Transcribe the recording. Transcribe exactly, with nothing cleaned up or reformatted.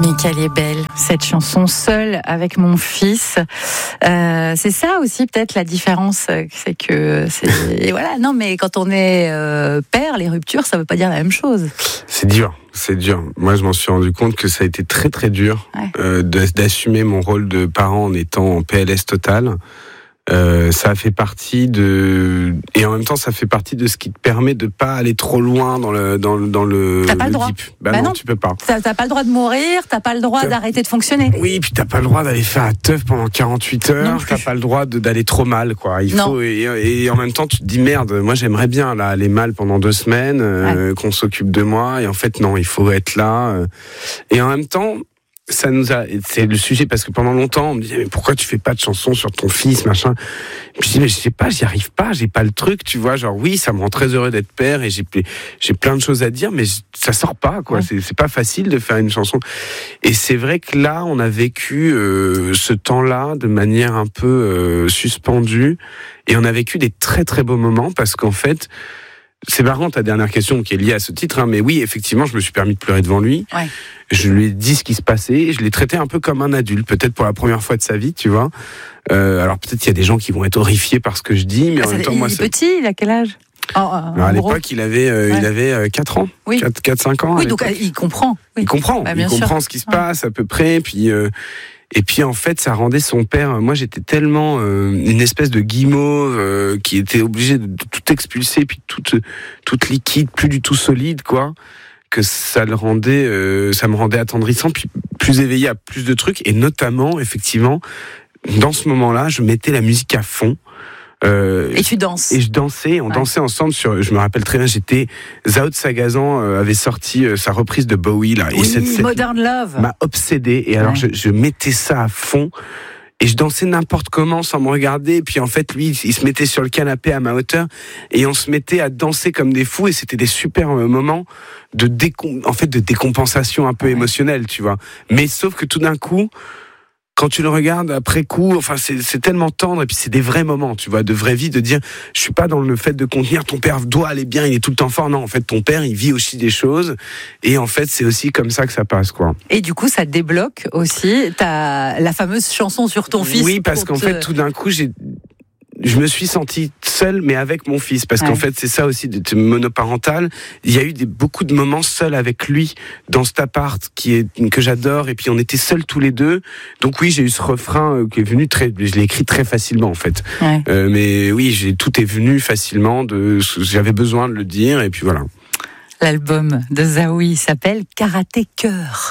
Mais qu'elle est belle, cette chanson, Seule avec mon fils. Euh, c'est ça aussi peut-être la différence, c'est que c'est et voilà. Non, mais quand on est euh, père, les ruptures, ça veut pas dire la même chose. C'est dur, c'est dur. Moi, je m'en suis rendu compte que ça a été très très dur ouais. euh, d'assumer mon rôle de parent en étant en P L S total. Euh, ça a fait partie de et en même temps ça fait partie de ce qui te permet de pas aller trop loin dans le dans le dans le, t'as pas le, le droit deep. Bah, bah non, non tu peux pas t'as, t'as pas le droit de mourir, t'as pas le droit t'as... d'arrêter de fonctionner. Oui, puis t'as pas le droit d'aller faire la teuf pendant quarante-huit heures, t'as pas le droit de, d'aller trop mal quoi. Il non. faut et, et en même temps tu te dis merde, moi j'aimerais bien là aller mal pendant deux semaines euh, ouais. qu'on s'occupe de moi et en fait non, il faut être là euh, et en même temps ça nous a, c'est le sujet parce que pendant longtemps on me disait mais pourquoi tu fais pas de chansons sur ton fils machin. Et puis je dis mais je sais pas, j'y arrive pas, j'ai pas le truc, tu vois, genre oui ça me rend très heureux d'être père et j'ai j'ai plein de choses à dire mais ça sort pas quoi, ouais. c'est c'est pas facile de faire une chanson. Et c'est vrai que là on a vécu euh, ce temps-là de manière un peu euh, suspendue et on a vécu des très très beaux moments parce qu'en fait c'est marrant ta dernière question qui est liée à ce titre, hein, mais oui, effectivement, je me suis permis de pleurer devant lui. Ouais. Je lui ai dit ce qui se passait et je l'ai traité un peu comme un adulte, peut-être pour la première fois de sa vie, tu vois. Euh, alors peut-être qu'il y a des gens qui vont être horrifiés par ce que je dis, mais ah, en même temps, il moi, est c'est... petit, il a quel âge? Oh, alors, à l'époque, gros. il avait, euh, ouais. il avait euh, quatre ans, oui. quatre cinq ans. Oui, donc il comprend. Oui. Il comprend, bah, il comprend sûr. ce qui se passe à peu près, puis... Euh, Et puis en fait, ça rendait son père. Moi, j'étais tellement euh, une espèce de guimauve euh, qui était obligé de tout expulser, puis toute toute liquide, plus du tout solide, quoi. Que ça le rendait, euh, ça me rendait attendrissant, puis plus éveillé à plus de trucs, et notamment, effectivement, dans ce moment-là, je mettais la musique à fond. Euh, et tu danses. Et je dansais, on ouais. dansait ensemble sur, je me rappelle très bien, j'étais, Zao de Sagazan euh, avait sorti euh, sa reprise de Bowie, là. Oui, et cette, cette Modern Love. M'a obsédé, et alors ouais. je, je mettais ça à fond, et je dansais n'importe comment sans me regarder, et puis en fait, lui, il se mettait sur le canapé à ma hauteur, et on se mettait à danser comme des fous, et c'était des super moments de décom... en fait, de décompensation un peu ouais. émotionnelle, tu vois. Mais sauf que tout d'un coup, quand tu le regardes après coup, enfin c'est, c'est tellement tendre et puis c'est des vrais moments, tu vois, de vraie vie, de dire je suis pas dans le fait de contenir ton père doit aller bien, il est tout le temps fort. Non, en fait ton père il vit aussi des choses et en fait c'est aussi comme ça que ça passe quoi. Et du coup ça débloque aussi ta la fameuse chanson sur ton fils. Oui, parce qu'en te... fait tout d'un coup j'ai je me suis senti seul, mais avec mon fils, parce ouais. qu'en fait c'est ça aussi d'être monoparental. Il y a eu des, beaucoup de moments seul avec lui dans cet appart qui est que j'adore, et puis on était seuls tous les deux. Donc oui, j'ai eu ce refrain euh, qui est venu très, je l'ai écrit très facilement en fait. Ouais. Euh, mais oui, j'ai tout est venu facilement. De, j'avais besoin de le dire, et puis voilà. L'album de Zaouï s'appelle Karaté Cœur.